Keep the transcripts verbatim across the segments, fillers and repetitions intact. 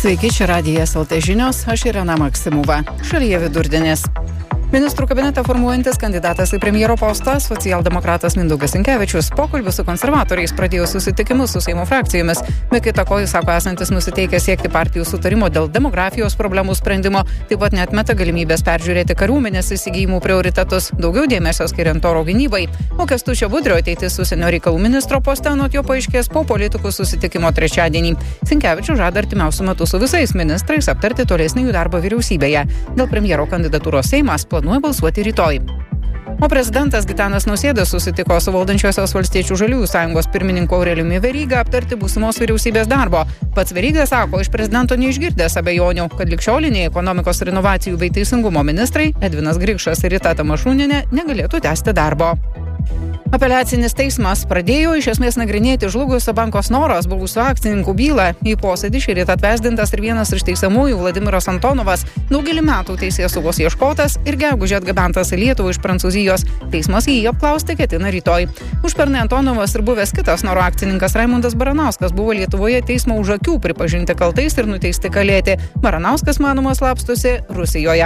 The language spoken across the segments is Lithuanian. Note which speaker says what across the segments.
Speaker 1: Sveiki, čia Radijas L T žinios, aš Irena Maksimova. Šalyje vidurdienis. Ministrų kabinetą formuojantis kandidatas į premjero postą, socialdemokratas Mindaugas Sinkevičius, pokalbių su konservatoriais pradėjo susitikimus su Seimo frakcijomis. Be kita ko, jis sako esantis nusiteikęs siekti partijų sutarimo dėl demografijos problemų sprendimo, taip pat neatmeta galimybės peržiūrėti kariuomenės įsigijimų prioritetus, daugiau dėmesio skiriant oro gynybai. O Kęstučio Budrio ateitis užsienio reikalų ministro poste anot jo paaiškės po politikų susitikimo trečiadienį. Sinkevičius žada artimiausiu metu su visais ministrais aptarti tolesnį jų darbą vyriausybėje. Dėl premjero kandidatūros Seimas planuoja balsuoti rytoj. O prezidentas Gitanas Nausėda susitiko su valdančiosios Valstiečių žaliųjų sąjungos pirmininku Aurelijumi Veryga aptarti būsimos vyriausybės darbo. Pats Veryga sako, iš prezidento neišgirdęs abejonių, kad ligšioliniai ekonomikos ir inovacijų bei teisingumo ministrai Edvinas Grikšas ir Rita Tamašūnienė negalėtų tęsti darbo. Apeliacinis teismas pradėjo iš esmės nagrinėti žlugusio banko Snoras buvusių akcininkų bylą. Į posėdį šįryt atvesdintas ir vienas iš teisiamųjų Vladimiras Antonovas, daugelį metų teisėsaugos ieškotas ir gegužę atgabentas į Lietuvą iš Prancūzijos. Teismas jį apklausti ketina rytoj. Užpernai Antonovas ir buvęs kitas Snoro akcininkas Raimundas Baranauskas buvo Lietuvoje teismo už akių pripažinti kaltais ir nuteisti kalėti. Baranauskas manomas slapstosi Rusijoje.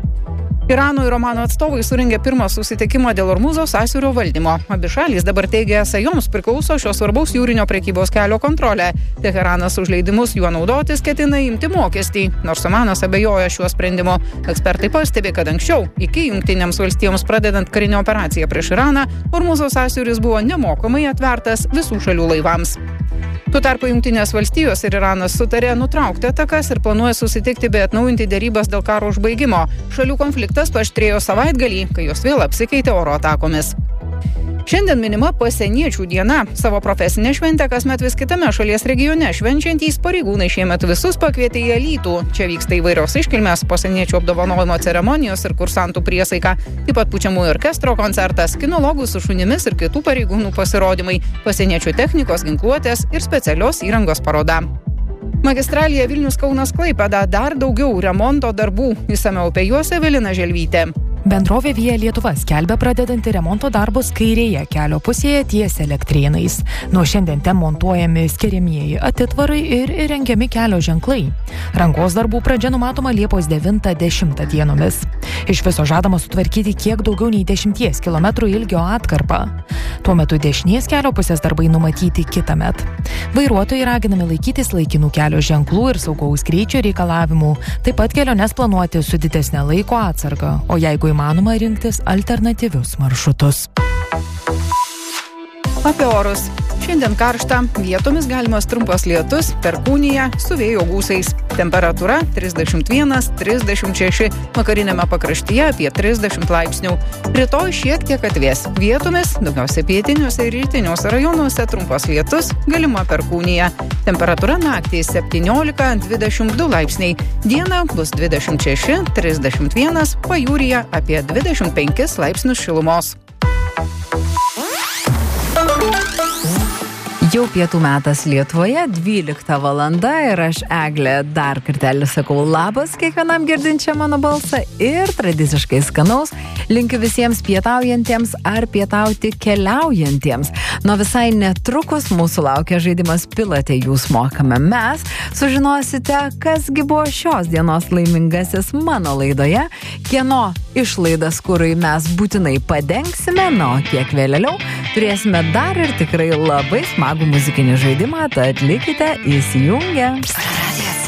Speaker 1: Irano ir Omano atstovai surengė pirmą susitikimą dėl Ormuzo sąsiaurio valdymo. Abi šalys dabar teigia, esą joms priklauso šios svarbaus jūrinio prekybos kelio kontrolė. Teheranas už leidimus juo naudotis ketina imti mokestį, nors Omanas abejoja šiuo sprendimu. Ekspertai pastebi, kad anksčiau, iki Jungtinėms valstijoms pradedant karinę operaciją prieš Iraną, Ormuzo sąsiauris buvo nemokamai atvertas visų šalių laivams. Tuo tarpu Jungtinės valstijos ir Iranas sutarė nutraukti atakas ir planuoja susitikti bei atnaujinti derybas dėl karo užbaigimo. Šalių konfliktas paaštrėjo savaitgalį, kai jos vėl apsikeitė oro atakomis. Šiandien minima pasieniečių diena. Savo profesinę šventę kasmet vis kitame šalies regione švenčiantys pareigūnai šiemet visus pakvietė į Alytų. Čia vyksta įvairios iškilmės, pasieniečių apdovanojimo ceremonijos ir kursantų priesaika. Taip pat pučiamųjų orkestro koncertas, kinologų su šunimis ir kitų pareigūnų pasirodymai, pasieniečių technikos, ginkluotės ir specialios įrangos paroda. Magistralėje Vilnius-Kaunas-Klaipėda dar daugiau remonto darbų. Išsamiau apie juos Evelina Želvytė.
Speaker 2: Bendrovė Via Lietuva skelbia pradedanti remonto darbus kairėje kelio pusėje ties Elektrėnais. Nuo šiandien ten montuojami skiriamieji atitvarai ir įrengiami kelio ženklai. Rangos darbų pradžia numatoma Liepos devintą dešimtą dienomis. Iš viso žadama sutvarkyti kiek daugiau nei dešimties kilometrų ilgio atkarpą. Tuo metu dešinės kelio pusės darbai numatyti kitąmet. Vairuotojai raginami laikytis laikinų kelio ženklų ir saugaus greičio reikalavimų. Taip pat keliones planuoti su didesnė laiko atsarga, o jeigu įmanoma rinktis alternatyvius maršrutus.
Speaker 1: Apie orus. Šiandien karšta, vietomis galimas trumpas lietus, perkūnija su vėjo gūsiais. Temperatūra trisdešimt vienas trisdešimt šeši, vakariniame pakraštyje apie trisdešimt laipsnių. Rytoj šiek tiek atvės. Vietomis, daugiausia pietiniuose ir rytiniuose rajonuose trumpas lietus, galima perkūnija. Temperatūra naktį septyniolika dvidešimt du laipsniai. Diena bus dvidešimt šeši trisdešimt vienas, pajūryje apie dvidešimt penkis laipsnius šilumos. Jau pietų metas Lietuvoje, dvylikta valanda ir aš Eglė dar kartelį sakau labas kiekvienam girdinčiam mano balsą ir tradiciškai skanaus linkiu visiems pietaujantiems ar pietauti keliaujantiems. Nuo visai netrukus mūsų laukia žaidimas Pilate jūs mokame mes. Sužinosite, kasgi buvo šios dienos laimingasis mano laidoje, kieno išlaidas kurui mes būtinai padengsime, na, o kiek vėliau turėsime dar ir tikrai labai smagų muzikinį žaidimą, tad likite įsijungę.